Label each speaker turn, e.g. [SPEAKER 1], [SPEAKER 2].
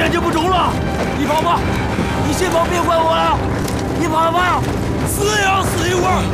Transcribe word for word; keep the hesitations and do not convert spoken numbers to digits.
[SPEAKER 1] 眼睛不中了。你跑吧，你先跑，别怪我了。你跑吧，死也要死一会儿。